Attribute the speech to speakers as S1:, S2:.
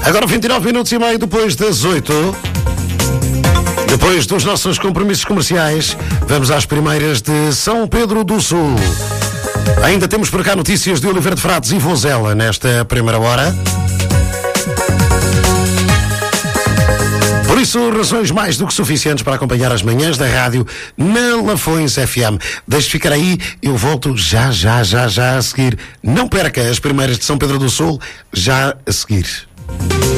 S1: Agora 29 minutos e meio depois das 8. Depois dos nossos compromissos comerciais, vamos às primeiras de São Pedro do Sul. Ainda temos por cá notícias de Oliveira de Frades e Vozela nesta primeira hora. Por isso, razões mais do que suficientes para acompanhar as manhãs da rádio na Lafões FM. Deixe ficar aí, eu volto já a seguir. Não perca as primeiras de São Pedro do Sul, já a seguir.